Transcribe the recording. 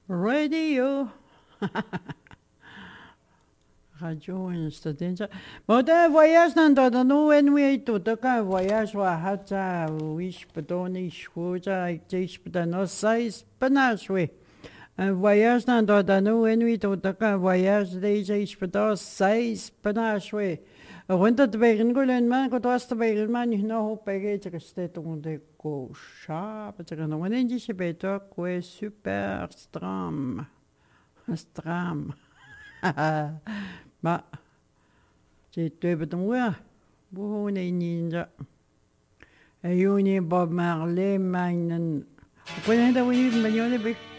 Radio. Radio Insta. Bon, un voyage dans nous, et nous, tout un voyage, wa hata, wish, petoni, chouja, iktish, petano, sais, panache, un voyage dans nous, et nous, tout un voyage, déjà, ich pedo, sais, panache, Runda de Berengulen, man, quand was de Berenman, ich noch hoppege, restet und de Gosha, aber no one indisch beto, que super stram. Stram. Ma, j'ai deux betons, wo ne ninja. Et Bob Marley, meinen. Wenn da wie Millionen